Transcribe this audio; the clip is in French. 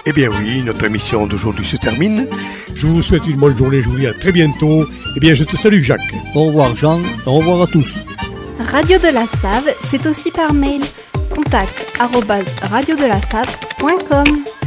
Eh bien oui, notre émission d'aujourd'hui se termine. Je vous souhaite une bonne journée, je vous dis à très bientôt. Eh bien, je te salue Jacques. Au revoir Jean, au revoir à tous. Radio de la Save, c'est aussi par mail. contact@radiodelasave.com